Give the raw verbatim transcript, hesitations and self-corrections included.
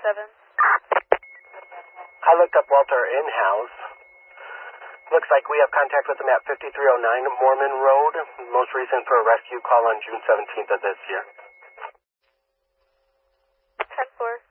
seven. I looked up Walter in-house. Looks like we have contact with him at fifty-three oh nine Mormon Road. Most recent for a rescue call on June seventeenth of this year. ten four.